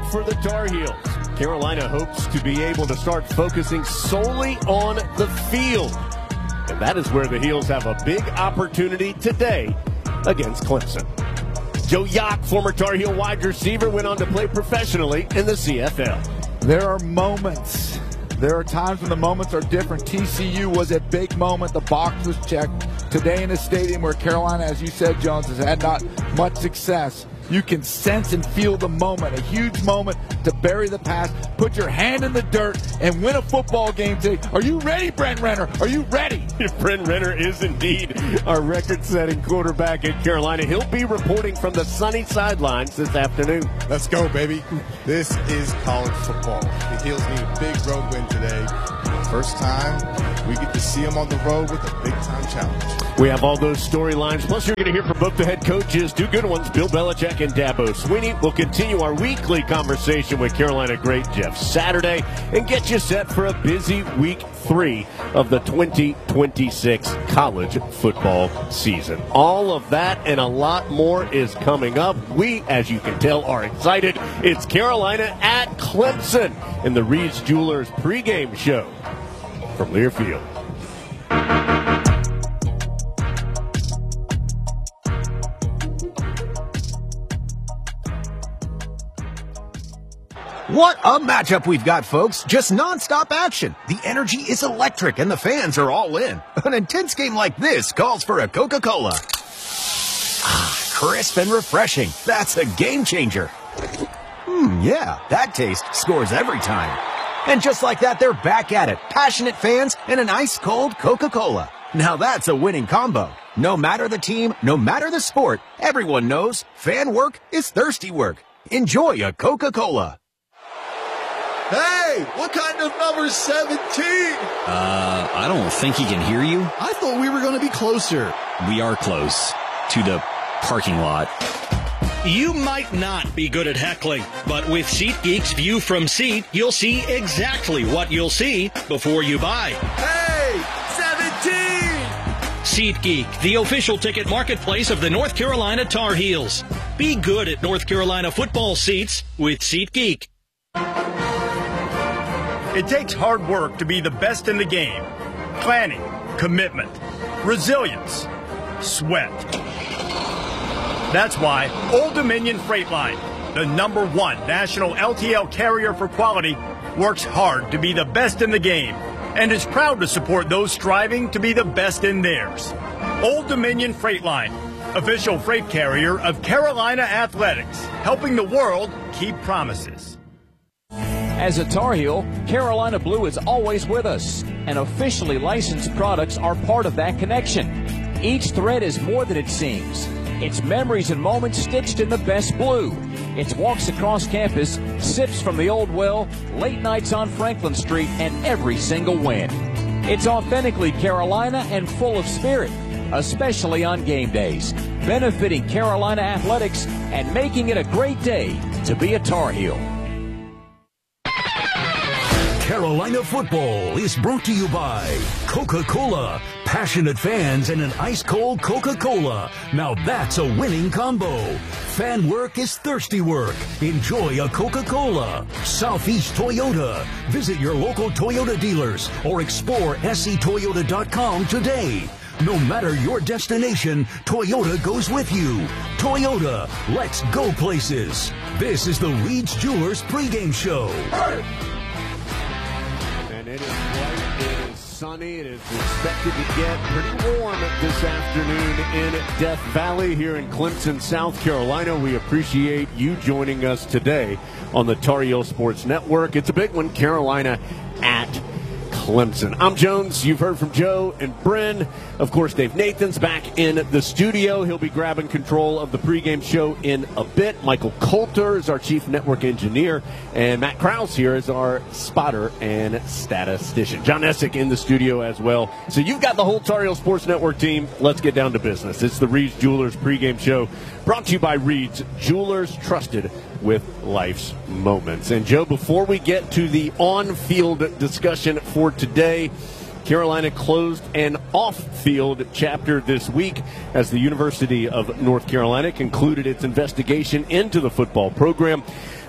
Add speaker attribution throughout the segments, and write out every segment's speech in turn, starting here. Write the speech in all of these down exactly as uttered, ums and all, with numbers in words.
Speaker 1: for the Tar Heels. Carolina hopes to be able to start focusing solely on the field. And that is where the Heels have a big opportunity today against Clemson. Joe Yock, former Tar Heel wide receiver, went on to play professionally in the C F L.
Speaker 2: There are moments. There are times when the moments are different. T C U was a big moment. The box was checked. Today in a stadium where Carolina, as you said, Jones, has had not much success, you can sense and feel the moment, a huge moment to bury the past, put your hand in the dirt, and win a football game today. Are you ready, Brent Renner? Are you ready?
Speaker 1: Brent Renner is indeed our record-setting quarterback at Carolina. He'll be reporting from the sunny sidelines this afternoon.
Speaker 3: Let's go, baby. This is college football. The Heels need a big road win today. First time we get to see them on the road with a big-time challenge.
Speaker 1: We have all those storylines. Plus, you're going to hear from both the head coaches, two good ones, Bill Belichick and Dabo Swinney. We'll continue our weekly conversation with Carolina great Jeff Saturday and get you set for a busy week three of the twenty twenty-six college football season. All of that and a lot more is coming up. We, as you can tell, are excited. It's Carolina at Clemson in the Reed's Jewelers pregame show from Learfield.
Speaker 4: What a matchup we've got, folks. Just nonstop action. The energy is electric and the fans are all in. An intense game like this calls for a Coca-Cola. Ah, crisp and refreshing. That's a game changer. Hmm, yeah, that taste scores every time. And just like that, they're back at it. Passionate fans and an ice-cold Coca-Cola. Now that's a winning combo. No matter the team, no matter the sport, everyone knows fan work is thirsty work. Enjoy a Coca-Cola.
Speaker 5: Hey, what kind of number seventeen?
Speaker 6: Uh, I don't think he can hear you.
Speaker 5: I thought we were going to be closer.
Speaker 6: We are close to the parking lot.
Speaker 7: You might not be good at heckling, but with SeatGeek's View from Seat, you'll see exactly what you'll see before you buy.
Speaker 5: Hey, seventeen!
Speaker 7: SeatGeek, the official ticket marketplace of the North Carolina Tar Heels. Be good at North Carolina football seats with SeatGeek.
Speaker 8: It takes hard work to be the best in the game. Planning, commitment, resilience, sweat. That's why Old Dominion Freight Line, the number one national L T L carrier for quality, works hard to be the best in the game and is proud to support those striving to be the best in theirs. Old Dominion Freight Line, official freight carrier of Carolina Athletics, helping the world keep promises.
Speaker 9: As a Tar Heel, Carolina Blue is always with us, and officially licensed products are part of that connection. Each thread is more than it seems. It's memories and moments stitched in the best blue. It's walks across campus, sips from the old well, late nights on Franklin Street, and every single win. It's authentically Carolina and full of spirit, especially on game days, benefiting Carolina athletics and making it a great day to be a Tar Heel.
Speaker 10: Carolina football is brought to you by Coca-Cola. Passionate fans and an ice-cold Coca-Cola. Now that's a winning combo. Fan work is thirsty work. Enjoy a Coca-Cola. Southeast Toyota. Visit your local Toyota dealers or explore S E Toyota dot com today. No matter your destination, Toyota goes with you. Toyota, let's go places. This is the Reed's Jewelers pregame show.
Speaker 1: It is bright, it is sunny, it is expected to get pretty warm this afternoon in Death Valley here in Clemson, South Carolina. We appreciate you joining us today on the Tar Heel Sports Network. It's a big one, Carolina at Clemson. I'm Jones. You've heard from Joe and Bryn. Of course, Dave Nathan's back in the studio. He'll be grabbing control of the pregame show in a bit. Michael Coulter is our chief network engineer, and Matt Krause here is our spotter and statistician. John Essick in the studio as well. So you've got the whole Tar Heel Sports Network team. Let's get down to business. It's the Reed's Jewelers pregame show, brought to you by Reed's Jewelers, trusted with life's moments. And Joe, before we get to the on-field discussion for today, Carolina closed an off-field chapter this week as the University of North Carolina concluded its investigation into the football program.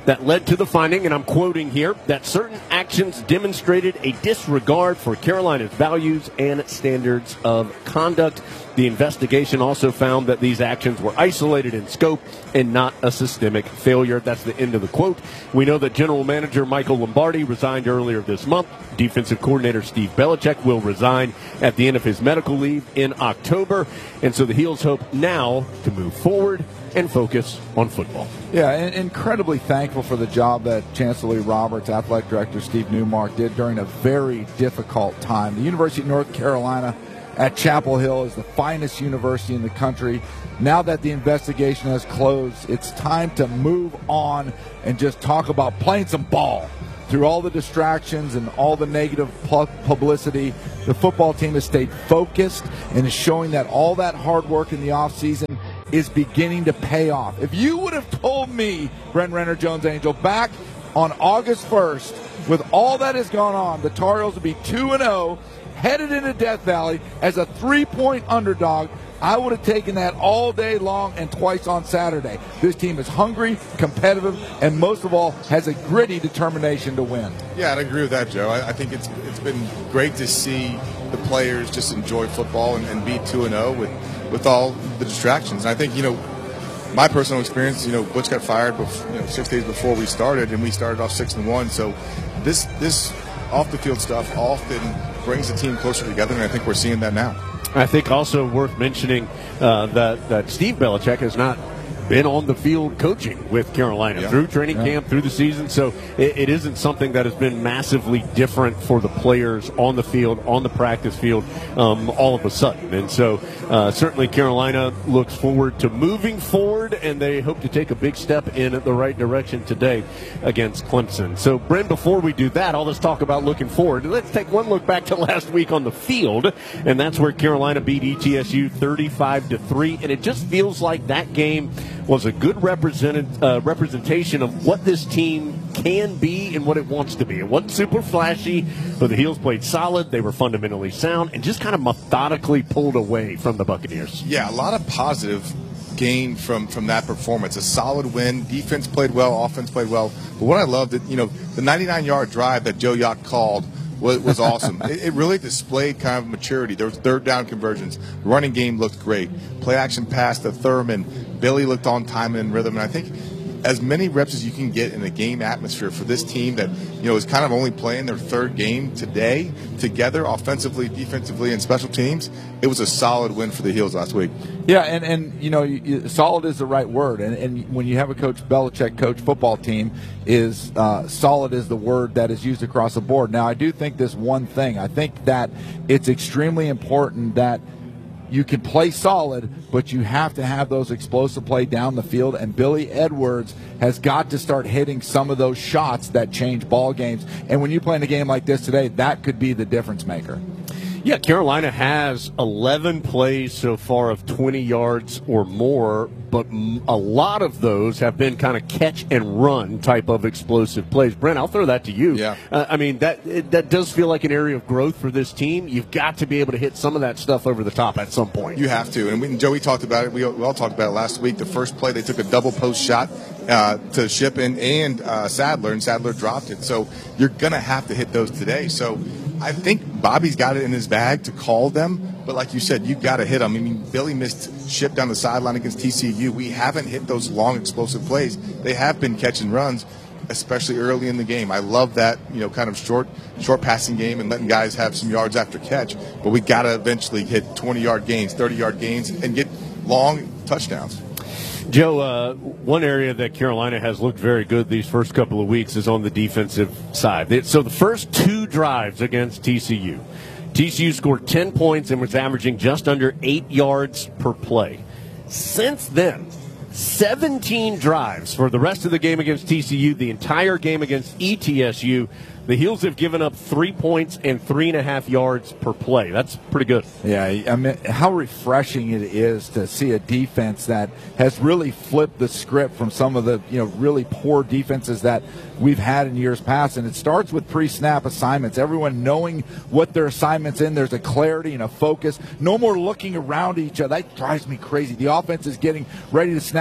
Speaker 1: that led to the finding, and I'm quoting here, that certain actions demonstrated a disregard for Carolina's values and standards of conduct. The investigation also found that these actions were isolated in scope and not a systemic failure. That's the end of the quote. We know that General Manager Michael Lombardi resigned earlier this month. Defensive coordinator Steve Belichick will resign at the end of his medical leave in October. And so the Heels hope now to move forward and focus on football.
Speaker 2: Yeah, and incredibly thankful for the job that Chancellor Lee Roberts, Athletic Director Steve Newmark did during a very difficult time. The University of North Carolina at Chapel Hill is the finest university in the country. Now that the investigation has closed, it's time to move on and just talk about playing some ball. Through all the distractions and all the negative pu- publicity, the football team has stayed focused and is showing that all that hard work in the offseason is beginning to pay off. If you would have told me, Brent Renner, Jones Angel, back on August first, with all that has gone on, the Tar Heels would be two and oh, headed into Death Valley as a three-point underdog, I would have taken that all day long and twice on Saturday. This team is hungry, competitive, and most of all has a gritty determination to win.
Speaker 3: Yeah, I'd agree with that, Joe. I, I think it's it's been great to see the players just enjoy football and, and be two and oh with, with all the distractions. And I think, you know, my personal experience, you know, Butch got fired before, you know, six days before we started, and we started off six and one. So this this off-the-field stuff often brings the team closer together, and I think we're seeing that now.
Speaker 1: I think also worth mentioning uh, that, that Steve Belichick has not been on the field coaching with Carolina yeah. through training yeah. camp, through the season. So it, it isn't something that has been massively different for the players on the field, on the practice field, um, all of a sudden. And so uh, certainly Carolina looks forward to moving forward, and they hope to take a big step in the right direction today against Clemson. So, Brent, before we do that, all this talk about looking forward, let's take one look back to last week on the field, and that's where Carolina beat E T S U thirty-five to three, and it just feels like that game was a good represented, uh, representation of what this team can be and what it wants to be. It wasn't super flashy, but the Heels played solid. They were fundamentally sound and just kind of methodically pulled away from the Buccaneers.
Speaker 3: Yeah, a lot of positive gain from, from that performance. A solid win. Defense played well. Offense played well. But what I loved, it, you know, the ninety-nine-yard drive that Joe Yacht called was, was awesome. it, it really displayed kind of maturity. There was third down conversions. The running game looked great. Play action pass to Thurman. Billy looked on time and in rhythm. And I think as many reps as you can get in a game atmosphere for this team that, you know, is kind of only playing their third game today together, offensively, defensively, and special teams, it was a solid win for the Heels last week.
Speaker 2: Yeah, and, and you know, you, you, solid is the right word. And, and when you have a Coach Belichick coach football team, is uh, solid is the word that is used across the board. Now, I do think this one thing. I think that it's extremely important that you can play solid, but you have to have those explosive play down the field, and Billy Edwards has got to start hitting some of those shots that change ball games. And when you play in a game like this today, that could be the difference maker.
Speaker 1: Yeah, Carolina has eleven plays so far of twenty yards or more, but a lot of those have been kind of catch and run type of explosive plays. Brent, I'll throw that to you.
Speaker 3: Yeah.
Speaker 1: Uh, I mean, that it, that does feel like an area of growth for this team. You've got to be able to hit some of that stuff over the top at some point.
Speaker 3: You have to. And, we, and Joey talked about it. We, we all talked about it last week. The first play, they took a double post shot uh, to Shippen and uh, Sadler, and Sadler dropped it. So you're going to have to hit those today. So I think Bobby's got it in his bag to call them, but like you said, you've got to hit them. I mean, Billy missed Ship down the sideline against T C U. We haven't hit those long, explosive plays. They have been catch and runs, especially early in the game. I love that, you know, kind of short, short passing game and letting guys have some yards after catch. But we got to eventually hit twenty-yard gains, thirty-yard gains, and get long touchdowns.
Speaker 1: Joe, uh, one area that Carolina has looked very good these first couple of weeks is on the defensive side. So the first two drives against T C U, T C U scored ten points and was averaging just under eight yards per play. Since then, seventeen drives for the rest of the game against T C U, the entire game against E T S U. The Heels have given up three points and three and a half yards per play. That's pretty good.
Speaker 2: Yeah, I mean, how refreshing it is to see a defense that has really flipped the script from some of the, you know, really poor defenses that we've had in years past. And it starts with pre-snap assignments. Everyone knowing what their assignment's in. There's a clarity and a focus. No more looking around each other. That drives me crazy. The offense is getting ready to snap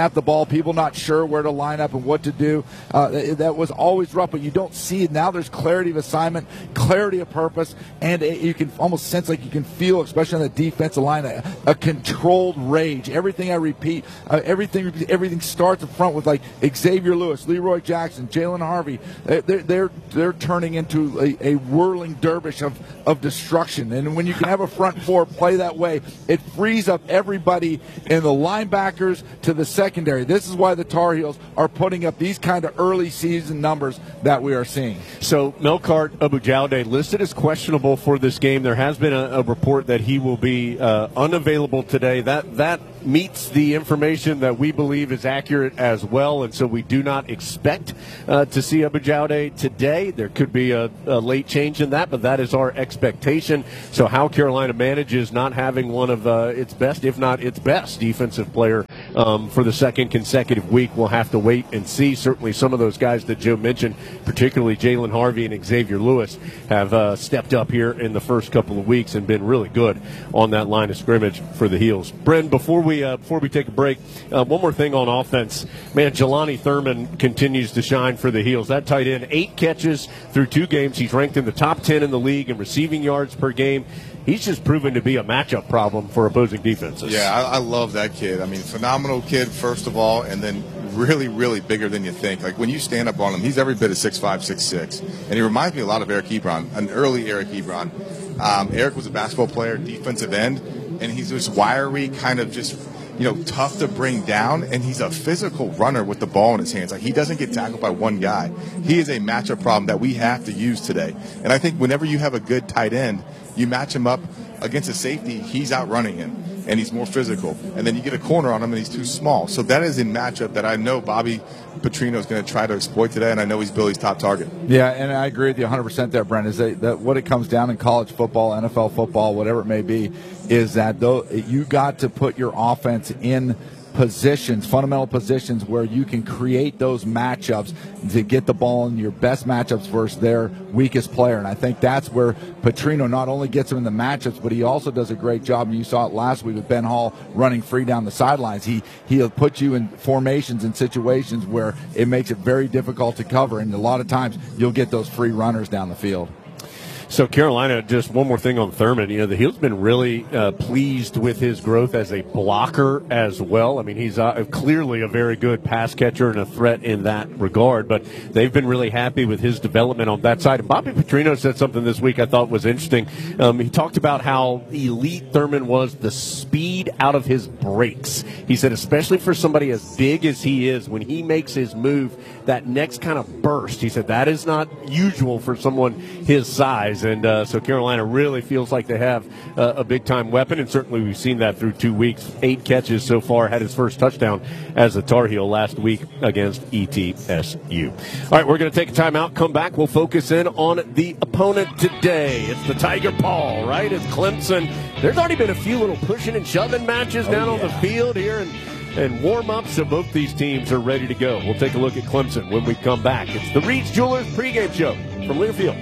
Speaker 2: snap the ball, people not sure where to line up and what to do. Uh, that was always rough, but you don't see it. Now there's clarity of assignment, clarity of purpose, and it, you can almost sense like you can feel, especially on the defensive line, a, a controlled rage. Everything I repeat, uh, everything everything starts up front with like Xavier Lewis, Leroy Jackson, Jalen Harvey. They're, they're, they're turning into a, a whirling dervish of, of destruction. And when you can have a front four play that way, it frees up everybody in the linebackers to the secondary. This is why the Tar Heels are putting up these kind of early season numbers that we are seeing.
Speaker 1: So Melkart Abujamde listed as questionable for this game. There has been a, a report that he will be uh, unavailable today. That that meets the information that we believe is accurate as well, and so we do not expect uh, to see Abujamde today. There could be a, a late change in that, but that is our expectation. So how Carolina manages not having one of uh, its best, if not its best, defensive player um, for the second consecutive week, we'll have to wait and see. Certainly some of those guys that Joe mentioned, particularly Jalen Harvey and Xavier Lewis, have uh, stepped up here in the first couple of weeks and been really good on that line of scrimmage for the Heels. Bren, before we uh, before we take a break, uh, one more thing on offense. Man, Jelani Thurman continues to shine for the Heels. That tight end, eight catches through two games. He's ranked in the top ten in the league in receiving yards per game. He's just proven to be a matchup problem for opposing defenses.
Speaker 3: Yeah, I, I love that kid. I mean, phenomenal kid, first of all, and then really, really bigger than you think. Like, when you stand up on him, he's every bit of six five, six six. And he reminds me a lot of Eric Ebron, an early Eric Ebron. Um, Eric was a basketball player, defensive end, and he's this wiry, kind of just, you know, tough to bring down, and he's a physical runner with the ball in his hands. Like, he doesn't get tackled by one guy. He is a matchup problem that we have to use today. And I think whenever you have a good tight end, you match him up against a safety, he's outrunning him, and he's more physical. And then you get a corner on him, and he's too small. So that is a matchup that I know Bobby Petrino is going to try to exploit today, and I know he's Billy's top target.
Speaker 2: Yeah, and I agree with you one hundred percent there, Brent, is that, that what it comes down in college football, N F L football, whatever it may be, is that though you got to put your offense in positions, fundamental positions where you can create those matchups to get the ball in your best matchups versus their weakest player. And I think that's where Petrino not only gets them in the matchups, but he also does a great job. And you saw it last week with Ben Hall running free down the sidelines. He, he'll put you in formations and situations where it makes it very difficult to cover. And a lot of times you'll get those free runners down the field.
Speaker 1: So Carolina, just one more thing on Thurman. You know, the Heels been really uh, pleased with his growth as a blocker as well. I mean, he's uh, clearly a very good pass catcher and a threat in that regard, but they've been really happy with his development on that side. And Bobby Petrino said something this week I thought was interesting. Um, he talked about how elite Thurman was, the speed out of his breaks. He said, especially for somebody as big as he is, when he makes his move, that next kind of burst, he said, that is not usual for someone his size. And uh, so Carolina really feels like they have uh, a big-time weapon, and certainly we've seen that through two weeks. Eight catches so far, had his first touchdown as a Tar Heel last week against E T S U. All right, we're going to take a timeout, come back. We'll focus in on the opponent today. It's the Tiger Paw, right? It's Clemson. There's already been a few little pushing and shoving matches
Speaker 2: oh,
Speaker 1: down
Speaker 2: yeah.
Speaker 1: on the field here, and and warm-ups, so both these teams are ready to go. We'll take a look at Clemson when we come back. It's the Reed's Jewelers pregame show from Learfield.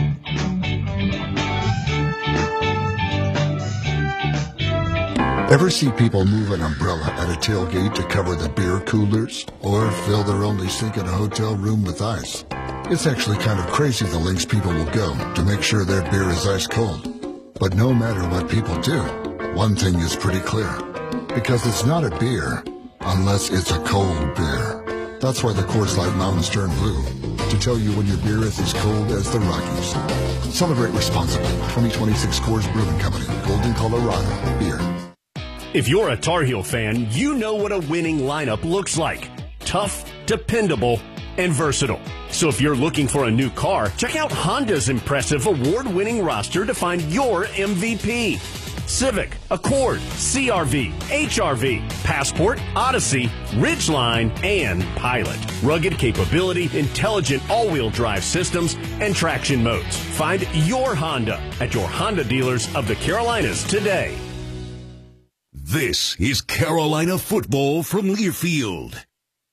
Speaker 11: Ever see people move an umbrella at a tailgate to cover the beer coolers? Or fill their only sink in a hotel room with ice? It's actually kind of crazy the lengths people will go to make sure their beer is ice cold. But no matter what people do, one thing is pretty clear. Because it's not a beer unless it's a cold beer. That's why the Coors Light Mountains turn blue, to tell you when your beer is as cold as the Rockies. Celebrate responsibly. twenty twenty-six Coors Brewing Company, Golden, Colorado. Beer.
Speaker 8: If you're a Tar Heel fan, you know what a winning lineup looks like. Tough, dependable, and versatile. So if you're looking for a new car, check out Honda's impressive award-winning roster to find your M V P. Civic, Accord, C R V, H R V, Passport, Odyssey, Ridgeline, and Pilot. Rugged capability, intelligent all-wheel drive systems, and traction modes. Find your Honda at your Honda dealers of the Carolinas today.
Speaker 10: This is Carolina football from Learfield.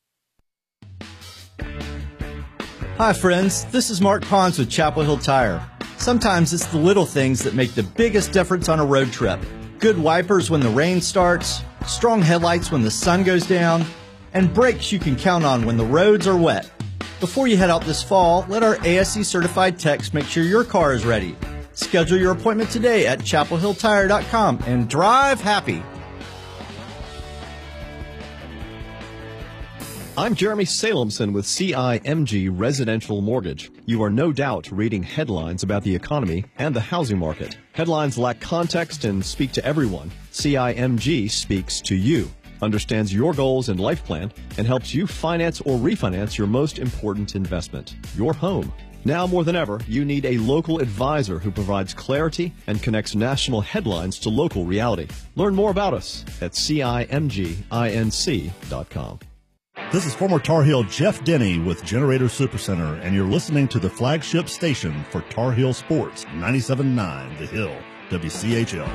Speaker 12: Hi friends, this is Mark Pons with Chapel Hill Tire. Sometimes it's the little things that make the biggest difference on a road trip. Good wipers when the rain starts, strong headlights when the sun goes down, and brakes you can count on when the roads are wet. Before you head out this fall, let our A S E certified techs make sure your car is ready. Schedule your appointment today at chapel hill tire dot com and drive happy.
Speaker 13: I'm Jeremy Salemson with C I M G Residential Mortgage. You are no doubt reading headlines about the economy and the housing market. Headlines lack context and speak to everyone. C I M G speaks to you, understands your goals and life plan, and helps you finance or refinance your most important investment, your home. Now more than ever, you need a local advisor who provides clarity and connects national headlines to local reality. Learn more about us at C I M G inc dot com.
Speaker 14: This is former Tar Heel Jeff Denny with Generator Supercenter, and you're listening to the flagship station for Tar Heel Sports, ninety-seven point nine The Hill, W C H L.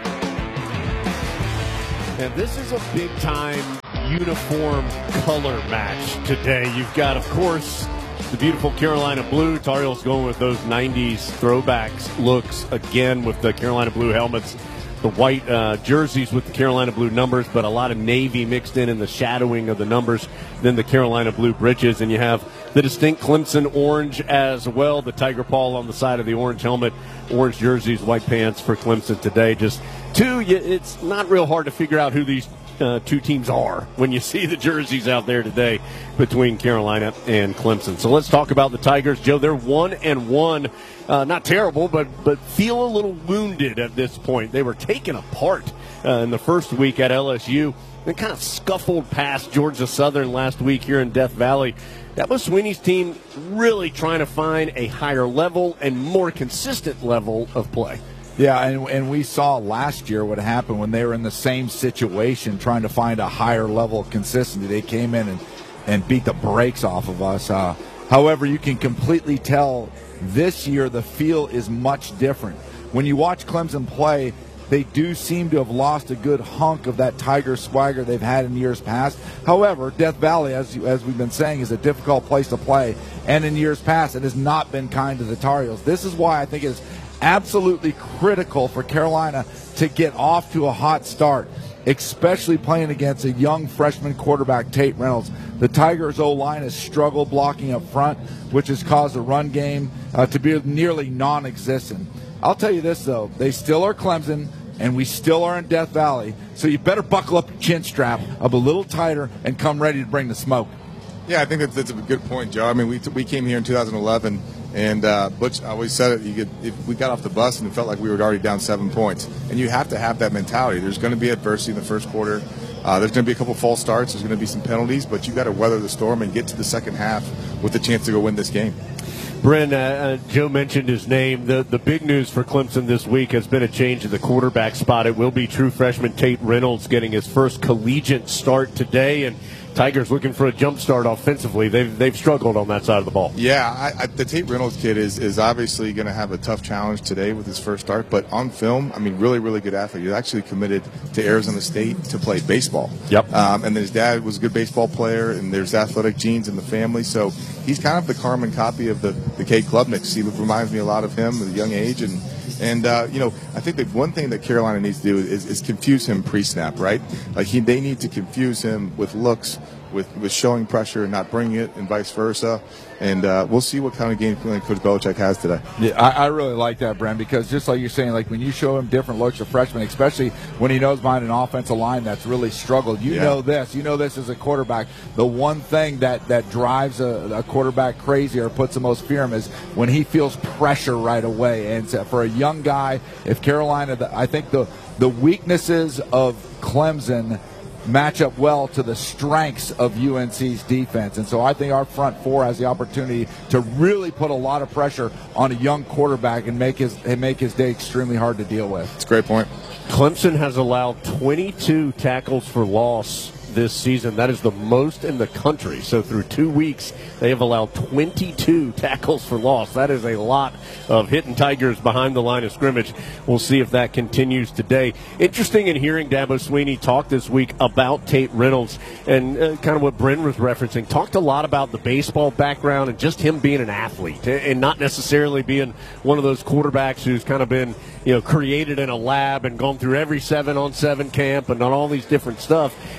Speaker 1: And this is a big-time uniform color match today. You've got, of course, the beautiful Carolina blue. Tar Heels going with those nineties throwbacks looks again with the Carolina blue helmets. The white uh, jerseys with the Carolina blue numbers, but a lot of navy mixed in in the shadowing of the numbers, then the Carolina blue breeches, and you have the distinct Clemson orange as well, the tiger paw on the side of the orange helmet, orange jerseys, white pants for Clemson today. Just two, it's not real hard to figure out who these uh, two teams are when you see the jerseys out there today between Carolina and Clemson. So let's talk about the Tigers. Joe, they're one and one. Uh, not terrible, but but feel a little wounded at this point. They were taken apart uh, in the first week at L S U. They kind of scuffled past Georgia Southern last week here in Death Valley. That was Sweeney's team really trying to find a higher level and more consistent level of play.
Speaker 2: Yeah, and, and we saw last year what happened when they were in the same situation trying to find a higher level of consistency. They came in and, and beat the brakes off of us. Uh, however, you can completely tell this year the feel is much different. When you watch Clemson play, they do seem to have lost a good hunk of that Tiger swagger they've had in years past. However, Death Valley, as you, as we've been saying, is a difficult place to play, and in years past it has not been kind to the Tar Heels. This is why I think it is absolutely critical for Carolina to get off to a hot start, especially playing against a young freshman quarterback, Tate Reynolds. The Tigers' O-line has struggled blocking up front, which has caused the run game uh, to be nearly non-existent. I'll tell you this, though. They still are Clemson, and we still are in Death Valley, so you better buckle up your chin strap up a little tighter and come ready to bring the smoke.
Speaker 3: Yeah, I think that's, that's a good point, Joe. I mean, we, t- we came here in two thousand eleven, and uh, Butch always said it. You get, if we got off the bus and it felt like we were already down seven points. And you have to have that mentality. There's going to be adversity in the first quarter. Uh, there's going to be a couple false starts. There's going to be some penalties, but you got to weather the storm and get to the second half with the chance to go win this game.
Speaker 1: Bryn, uh, uh, Joe mentioned his name. The the big news for Clemson this week has been a change in the quarterback spot. It will be true freshman Tate Reynolds getting his first collegiate start today, and Tigers looking for a jump start offensively. They've they've struggled on that side of the ball.
Speaker 3: Yeah, I, I, the Tate Reynolds kid is is obviously going to have a tough challenge today with his first start. But on film, I mean, really, really good athlete. He's actually committed to Arizona State to play baseball.
Speaker 1: Yep.
Speaker 3: Um, and his dad was a good baseball player, and there's athletic genes in the family. So he's kind of the carbon copy of the the Cade Klubnik. He reminds me a lot of him at a young age, and. And, uh, you know, I think that one thing that Carolina needs to do is, is confuse him pre-snap, right? Like, he, they need to confuse him with looks, with, with showing pressure and not bringing it, and vice versa. And uh, we'll see what kind of game plan Coach Belichick has today.
Speaker 2: Yeah, I, I really like that, Brent, because just like you're saying, like when you show him different looks of freshmen, especially when he knows behind an offensive line that's really struggled, you yeah. know this. You know this as a quarterback. The one thing that, that drives a, a quarterback crazy or puts the most fear in him is when he feels pressure right away. And so for a young guy, if Carolina, I think the the weaknesses of Clemson match up well to the strengths of U N C's defense. And so I think our front four has the opportunity to really put a lot of pressure on a young quarterback and make his and make his day extremely hard to deal with.
Speaker 3: It's a great point.
Speaker 1: Clemson has allowed twenty-two tackles for loss this season. That is the most in the country. So through two weeks, they have allowed twenty-two tackles for loss. That is a lot of hitting Tigers behind the line of scrimmage. We'll see if that continues today. Interesting in hearing Dabo Swinney talk this week about Tate Reynolds and uh, kind of what Bryn was referencing. Talked a lot about the baseball background and just him being an athlete and not necessarily being one of those quarterbacks who's kind of been, you know, created in a lab and gone through every seven on seven camp and done all these different stuff. He's just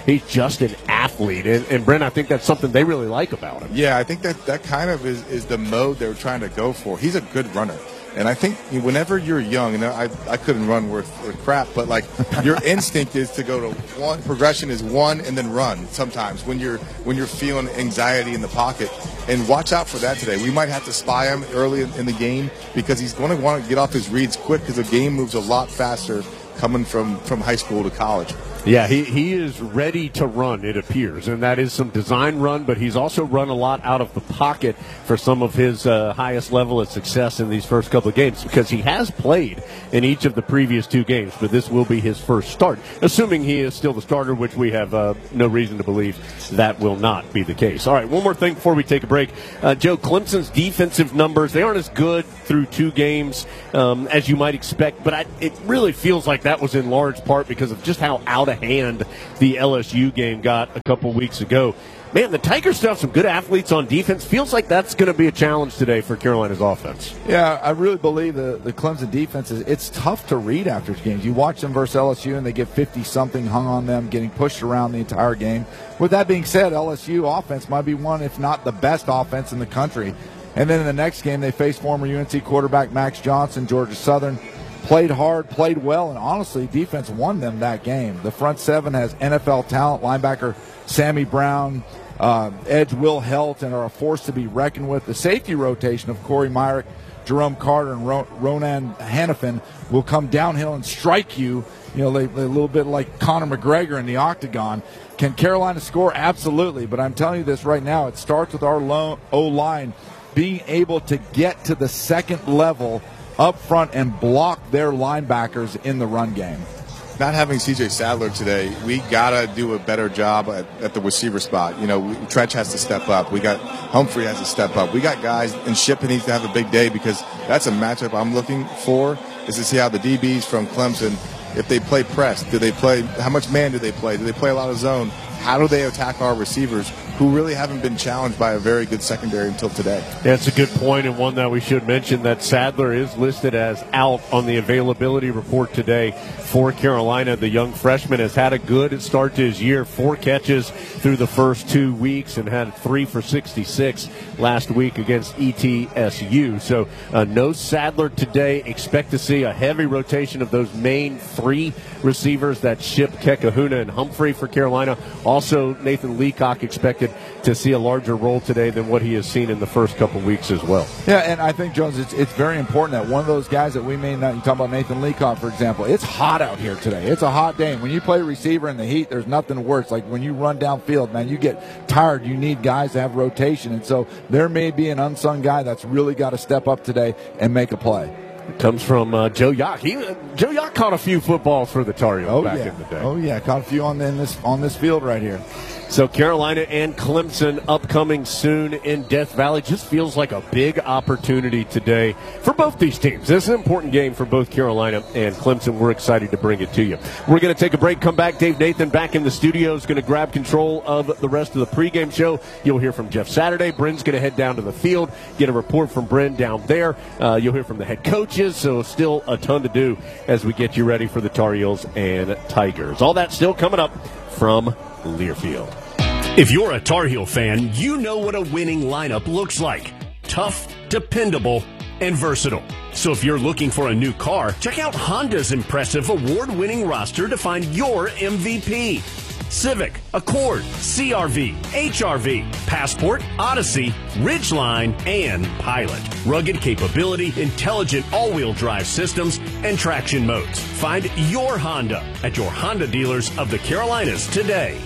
Speaker 1: just an athlete. And, and Brent, I think that's something they really like about him.
Speaker 3: Yeah, I think that that kind of is, is the mode they were trying to go for. He's a good runner. And I think whenever you're young, and I, I couldn't run worth, worth crap, but like your instinct is to go to one, progression is one and then run sometimes when you're when you're feeling anxiety in the pocket. And watch out for that today. We might have to spy him early in, in the game because he's going to want to get off his reads quick because the game moves a lot faster coming from, from high school to college.
Speaker 1: Yeah, he, he is ready to run, it appears, and that is some design run, but he's also run a lot out of the pocket for some of his uh, highest level of success in these first couple of games because he has played in each of the previous two games, but this will be his first start, assuming he is still the starter, which we have uh, no reason to believe that will not be the case. All right, one more thing before we take a break. Uh, Joe, Clemson's defensive numbers, they aren't as good through two games um, as you might expect, but I, it really feels like that was in large part because of just how out of hand the L S U game got a couple weeks ago. Man, the Tigers still have some good athletes on defense. Feels like that's going to be a challenge today for Carolina's offense.
Speaker 2: Yeah, I really believe the, the Clemson defense is it's tough to read after games. You watch them versus L S U, and they get fifty-something hung on them, getting pushed around the entire game. With that being said, L S U offense might be one, if not the best offense in the country. And then in the next game, they face former U N C quarterback Max Johnson, Georgia Southern. Played hard, played well, and honestly, defense won them that game. The front seven has N F L talent, linebacker Sammy Brown, uh, edge Will Helt, and are a force to be reckoned with. The safety rotation of Corey Myrick, Jerome Carter, and Ro- Ronan Hannafin will come downhill and strike you, you know, they, they a little bit like Conor McGregor in the octagon. Can Carolina score? Absolutely, but I'm telling you this right now, it starts with our low O-line being able to get to the second level up front and block their linebackers in the run game.
Speaker 3: Not having C J Sadler today, we got to do a better job at, at the receiver spot. You know, we, Trench has to step up. We got Humphrey has to step up. We got guys, and Ship needs to have a big day because that's a matchup I'm looking for, is to see how the D Bs from Clemson, if they play press, do they play, how much man do they play? Do they play a lot of zone? How do they attack our receivers who really haven't been challenged by a very good secondary until today?
Speaker 1: That's a good point, and one that we should mention, that Sadler is listed as out on the availability report today for Carolina. The young freshman has had a good start to his year, four catches through the first two weeks and had three for sixty-six last week against E T S U. So uh, no Sadler today. Expect to see a heavy rotation of those main three receivers, that Ship, Kekahuna, and Humphrey for Carolina. Also, Nathan Leacock expected to see a larger role today than what he has seen in the first couple weeks as well.
Speaker 2: Yeah, and I think, Jones, it's, it's very important that one of those guys that we may not, you talk about Nathan Leacock, for example, it's hot out here today. It's a hot day. And when you play receiver in the heat, there's nothing worse. Like when you run downfield, man, you get tired. You need guys to have rotation. And so there may be an unsung guy that's really got to step up today and make a play.
Speaker 1: It comes from uh, Joe Yock. He, uh, Joe Yock caught a few footballs for the Tar Heels
Speaker 2: oh,
Speaker 1: back
Speaker 2: yeah.
Speaker 1: in the day.
Speaker 2: Oh, yeah, caught a few on, the, in this, on this field right here.
Speaker 1: So Carolina and Clemson upcoming soon in Death Valley. Just feels like a big opportunity today for both these teams. This is an important game for both Carolina and Clemson. We're excited to bring it to you. We're going to take a break, come back. Dave Nathan back in the studio is going to grab control of the rest of the pregame show. You'll hear from Jeff Saturday. Bryn's going to head down to the field, get a report from Bryn down there. Uh, you'll hear from the head coaches, so still a ton to do as we get you ready for the Tar Heels and Tigers. All that still coming up from Learfield.
Speaker 15: If you're a Tar Heel fan, you know what a winning lineup looks like. Tough, dependable, and versatile. So if you're looking for a new car, check out Honda's impressive award-winning roster to find your M V P. Civic, Accord, C R V, H R V, Passport, Odyssey, Ridgeline, and Pilot. Rugged capability, intelligent all-wheel drive systems, and traction modes. Find your Honda at your Honda dealers of the Carolinas today.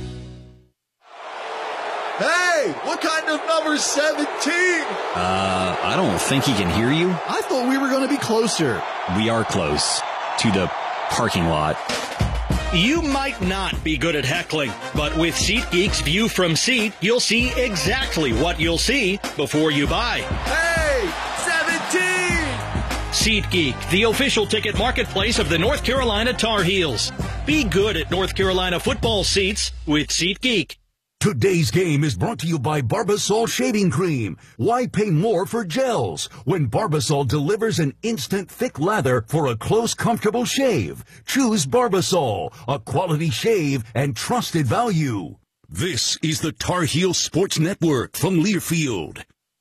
Speaker 5: Hey, what kind of number seventeen?
Speaker 6: Uh, I don't think he can hear you.
Speaker 5: I thought we were going to be closer.
Speaker 6: We are close to the parking lot.
Speaker 7: You might not be good at heckling, but with SeatGeek's View from Seat, you'll see exactly what you'll see before you buy.
Speaker 5: Hey, seventeen!
Speaker 7: SeatGeek, the official ticket marketplace of the North Carolina Tar Heels. Be good at North Carolina football seats with SeatGeek.
Speaker 10: Today's game is brought to you by Barbasol Shaving Cream. Why pay more for gels when Barbasol delivers an instant thick lather for a close, comfortable shave? Choose Barbasol, a quality shave and trusted value.
Speaker 16: This is the Tar Heel Sports Network from Learfield.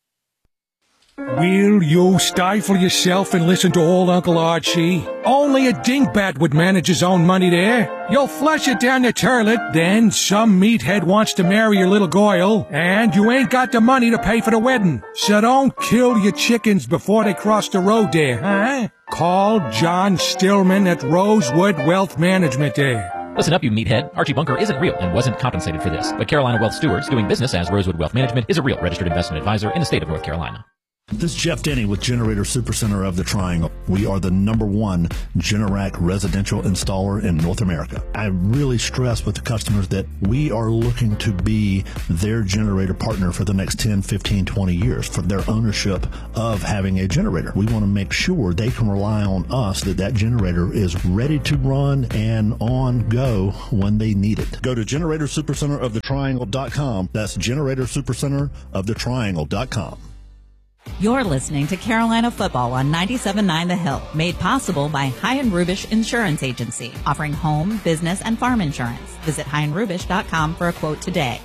Speaker 17: Will you stifle yourself and listen to old Uncle Archie? Only a dingbat would manage his own money there. You'll flush it down the toilet, then some meathead wants to marry your little Goyle, and you ain't got the money to pay for the wedding. So don't kill your chickens before they cross the road there, huh? Call John Stillman at Rosewood Wealth Management there.
Speaker 18: Listen up, you meathead. Archie Bunker isn't real and wasn't compensated for this. But Carolina Wealth Stewards, doing business as Rosewood Wealth Management, is a real registered investment advisor in the state of North Carolina.
Speaker 14: This is Jeff Denny with Generator Supercenter of the Triangle. We are the number one Generac residential installer in North America. I really stress with the customers that we are looking to be their generator partner for the next ten, fifteen, twenty years for their ownership of having a generator. We want to make sure they can rely on us that that generator is ready to run and on go when they need it. Go to Generator Supercenter of the Triangle dot com. That's Generator Supercenter of the Triangle dot com.
Speaker 19: You're listening to Carolina Football on ninety-seven point nine The Hill, made possible by High and Rubish Insurance Agency, offering home, business, and farm insurance. Visit high and rubish dot com for a quote today.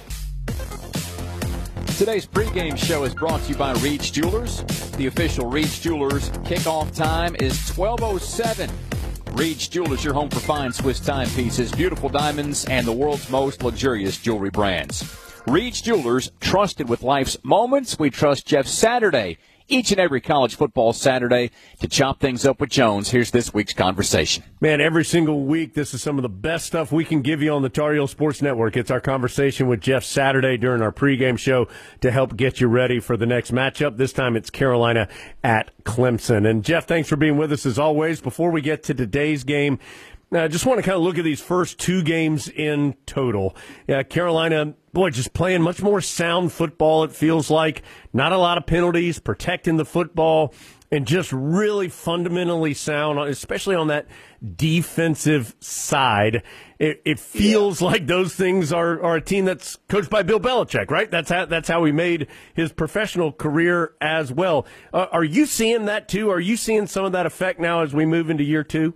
Speaker 9: Today's pregame show is brought to you by Reed's Jewelers. The official Reed's Jewelers kickoff time is twelve oh seven. Reed's Jewelers, your home for fine Swiss timepieces, beautiful diamonds, and the world's most luxurious jewelry brands. Reed's Jewelers, trusted with life's moments. We trust Jeff Saturday, each and every college football Saturday, to chop things up with Jones. Here's this week's conversation.
Speaker 15: Man, every single week, this is some of the best stuff we can give you on the Tar Heel Sports Network. It's our conversation with Jeff Saturday during our pregame show to help get you ready for the next matchup. This time it's Carolina at Clemson. And, Jeff, thanks for being with us as always. Before we get to today's game, I uh, just want to kind of look at these first two games in total. Uh, Carolina, boy, just playing much more sound football, it feels like. Not a lot of penalties, protecting the football, and just really fundamentally sound, especially on that defensive side. It, it feels yeah. like those things are, are a team that's coached by Bill Belichick, right? That's how, that's how he made his professional career as well. Uh, are you seeing that too? Are you seeing some of that effect now as we move into year two?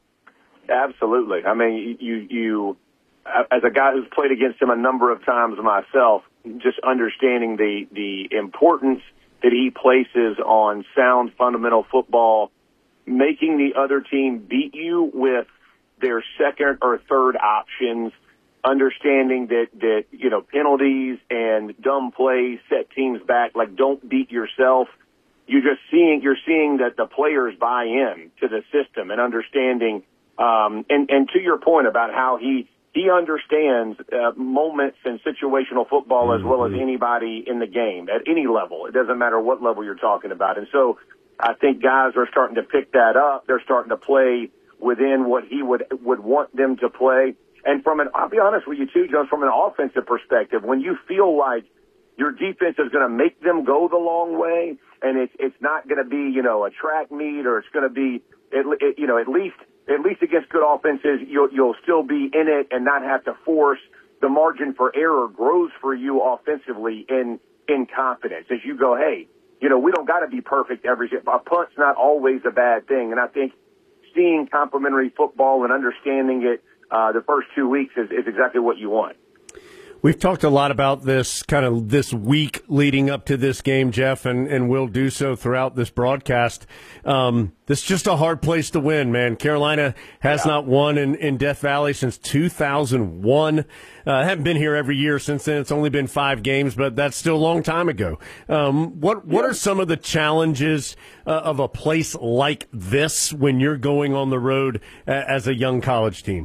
Speaker 20: Absolutely. I mean, you, you, as a guy who's played against him a number of times myself, just understanding the, the importance that he places on sound fundamental football, making the other team beat you with their second or third options, understanding that, that, you know, penalties and dumb plays set teams back. Like, don't beat yourself. You're just seeing, you're seeing that the players buy in to the system and understanding. Um, and, and to your point about how he, he understands uh, moments in situational football as well as anybody in the game at any level. It doesn't matter what level you're talking about. And so I think guys are starting to pick that up. They're starting to play within what he would, would want them to play. And from an, I'll be honest with you too, Jones, from an offensive perspective, when you feel like your defense is going to make them go the long way and it's, it's not going to be, you know, a track meet or it's going to be, it, it, you know, at least, At least against good offenses, you'll, you'll still be in it and not have to force. The margin for error grows for you offensively in in confidence as you go, hey, you know, we don't got to be perfect every – a punt's not always a bad thing. And I think seeing complimentary football and understanding it uh, the first two weeks is, is exactly what you want.
Speaker 15: We've talked a lot about this kind of this week leading up to this game, Jeff, and, and we'll do so throughout this broadcast. Um, this is just a hard place to win, man. Carolina has yeah. not won in, in Death Valley since two thousand one. Uh, haven't been here every year since then. It's only been five games, but that's still a long time ago. Um, what what yeah. are some of the challenges uh, of a place like this when you're going on the road uh, as a young college team?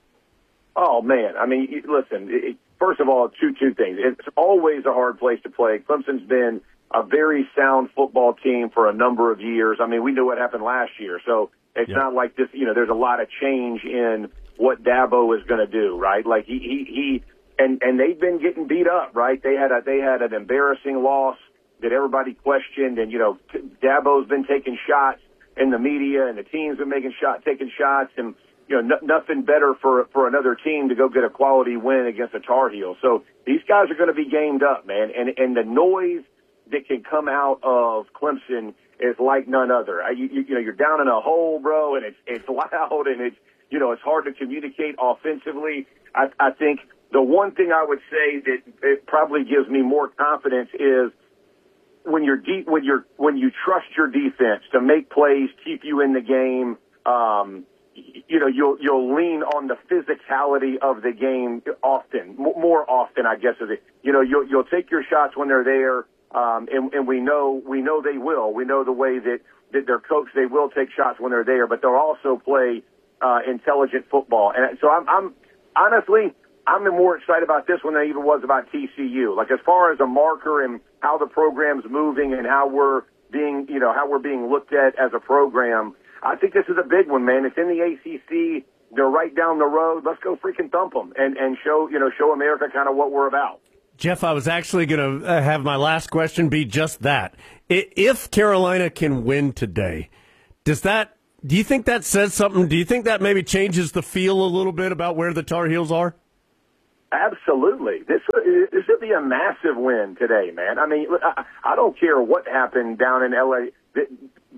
Speaker 20: Oh, man. I mean, listen, it, First of all, two two things. It's always a hard place to play. Clemson's been a very sound football team for a number of years. I mean, we knew what happened last year, so it's yeah. not like this. You know, there's a lot of change in what Dabo is going to do, right? Like he he he, and and they've been getting beat up, right? They had a they had an embarrassing loss that everybody questioned, and you know, Dabo's been taking shots in the media, and the team's been making shot taking shots, and you know, n- nothing better for for another team to go get a quality win against a Tar Heel. So these guys are going to be gamed up, man. And and the noise that can come out of Clemson is like none other. I, you, you know, you're down in a hole, bro, and it's it's loud, and it's you know it's hard to communicate offensively. I, I think the one thing I would say that it probably gives me more confidence is when you're deep, when you're when you trust your defense to make plays, keep you in the game. Um, you know, you'll you'll lean on the physicality of the game often, more often, I guess. Is it? You know, you'll you'll take your shots when they're there, um, and and we know we know they will. We know the way that that they're coached. They will take shots when they're there, but they'll also play uh, intelligent football. And so I'm, I'm honestly, I'm more excited about this one than I even was about T C U. Like as far as a marker and how the program's moving and how we're being, you know, how we're being looked at as a program. I think this is a big one, man. It's in the A C C. They're right down the road. Let's go freaking thump them and, and show, you know, show America kind of what we're about.
Speaker 1: Jeff, I was actually going to have my last question be just that. If Carolina can win today, does that, do you think that says something? Do you think that maybe changes the feel a little bit about where the Tar Heels are?
Speaker 20: Absolutely. This, this would be a massive win today, man. I mean, I, I don't care what happened down in L A. The,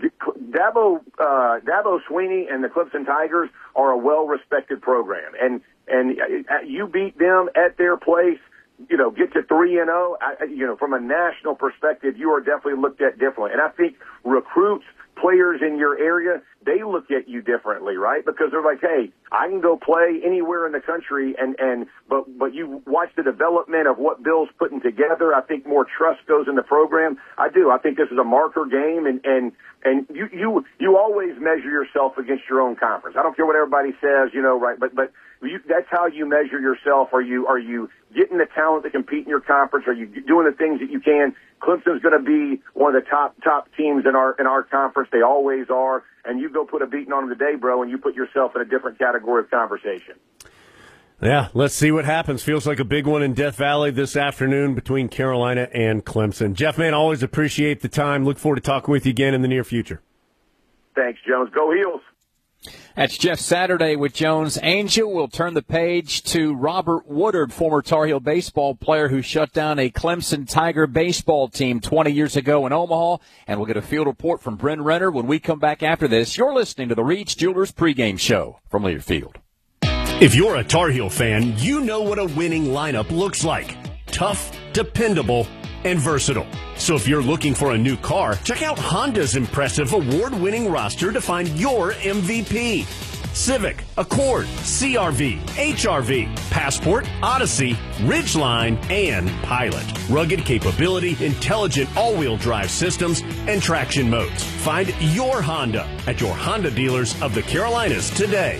Speaker 20: Dabo, uh, Dabo Sweeney and the Clemson Tigers are a well-respected program, and and you beat them at their place. You know, get to three and zero. You know, from a national perspective, you are definitely looked at differently. And I think recruits, players in your area, they look at you differently, right? Because they're like, hey, I can go play anywhere in the country, and and but but you watch the development of what Bill's putting together. I think more trust goes in the program. I do. I think this is a marker game, and and and you you you always measure yourself against your own conference. I don't care what everybody says, you know, right? But but you, that's how you measure yourself. Are you are you getting the talent to compete in your conference? Are you doing the things that you can? Clemson's going to be one of the top top teams in our in our conference. They always are. And you go put a beating on them today, bro, and you put yourself in a different category of conversation.
Speaker 1: Yeah, let's see what happens. Feels like a big one in Death Valley this afternoon between Carolina and Clemson. Jeff, man, always appreciate the time. Look forward to talking with you again in the near future.
Speaker 20: Thanks, Jones. Go Heels.
Speaker 9: That's Jeff Saturday with Jones. Angel will turn the page to Robert Woodard, former Tar Heel baseball player who shut down a Clemson Tiger baseball team twenty years ago in Omaha. And we'll get a field report from Bryn Renner when we come back after this. You're listening to the Reed's Jewelers pregame show from Learfield.
Speaker 15: If you're a Tar Heel fan, you know what a winning lineup looks like. Tough, dependable, and versatile. So if you're looking for a new car, check out Honda's impressive award-winning roster to find your M V P. Civic, Accord, C R V, H R V, Passport, Odyssey, Ridgeline, and Pilot. Rugged capability, intelligent all-wheel drive systems, and traction modes. Find your Honda at your Honda dealers of the Carolinas today.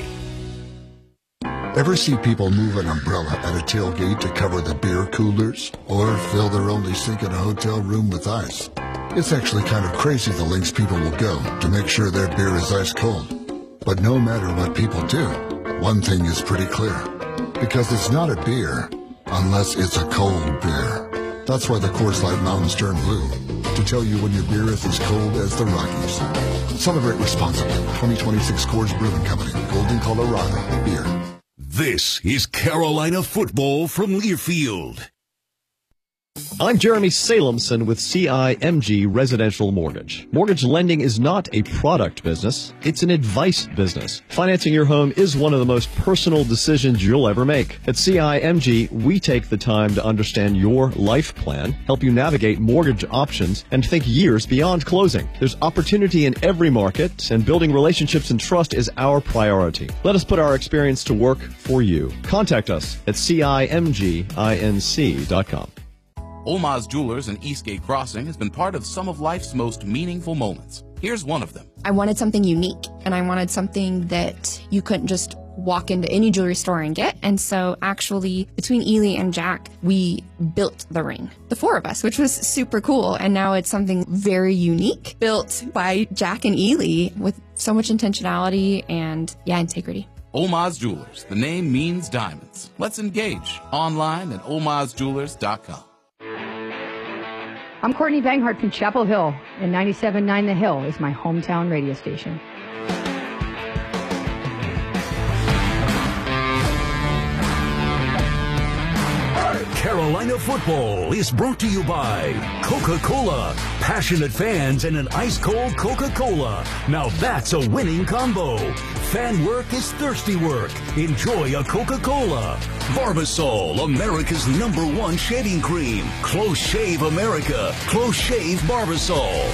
Speaker 11: Ever see people move an umbrella at a tailgate to cover the beer coolers? Or fill their only sink in a hotel room with ice? It's actually kind of crazy the lengths people will go to make sure their beer is ice cold. But no matter what people do, one thing is pretty clear. Because it's not a beer unless it's a cold beer. That's why the Coors Light Mountains turn blue. To tell you when your beer is as cold as the Rockies. Celebrate responsibly. twenty twenty-six Coors Brewing Company. Golden, Colorado. Beer.
Speaker 16: This is Carolina football from Learfield.
Speaker 13: I'm Jeremy Salemson with C I M G Residential Mortgage. Mortgage lending is not a product business, it's an advice business. Financing your home is one of the most personal decisions you'll ever make. At C I M G, we take the time to understand your life plan, help you navigate mortgage options, and think years beyond closing. There's opportunity in every market, and building relationships and trust is our priority. Let us put our experience to work for you. Contact us at C I M G inc dot com.
Speaker 21: Olmaz Jewelers in Eastgate Crossing has been part of some of life's most meaningful moments. Here's one of them.
Speaker 22: I wanted something unique, and I wanted something that you couldn't just walk into any jewelry store and get. And so actually, between Ely and Jack, we built the ring, the four of us, which was super cool. And now it's something very unique, built by Jack and Ely with so much intentionality and, yeah, integrity.
Speaker 21: Olmaz Jewelers. The name means diamonds. Let's engage online at olmaz jewelers dot com.
Speaker 23: I'm Courtney Banghart from Chapel Hill, and ninety-seven point nine The Hill is my hometown radio station.
Speaker 10: Carolina football is brought to you by Coca-Cola. Passionate fans and an ice-cold Coca-Cola. Now that's a winning combo. Fan work is thirsty work. Enjoy a Coca-Cola.
Speaker 16: Barbasol, America's number one shaving cream. Close Shave America. Close Shave Barbasol.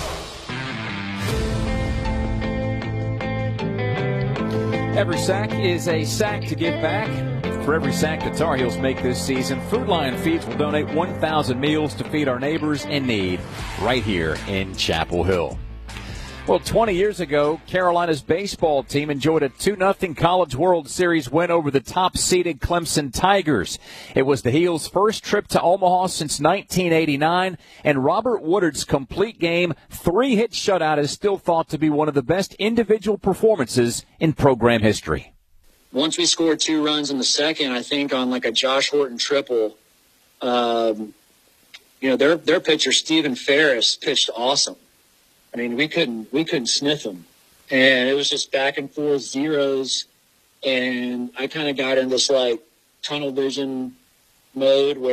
Speaker 9: Every sack is a sack to give back. For every sack the Tar Heels make this season, Food Lion Feeds will donate one thousand meals to feed our neighbors in need right here in Chapel Hill. Well, twenty years ago, Carolina's baseball team enjoyed a two nothing College World Series win over the top-seeded Clemson Tigers. It was the Heels' first trip to Omaha since nineteen eighty-nine, and Robert Woodard's complete game, three-hit shutout is still thought to be one of the best individual performances in program history.
Speaker 4: Once we scored two runs in the second, I think on like a Josh Horton triple, um, you know, their their pitcher, Stephen Ferris, pitched awesome. I mean, we couldn't we couldn't sniff him, and it was just back and forth zeros, and I kind of got in this like tunnel vision mode where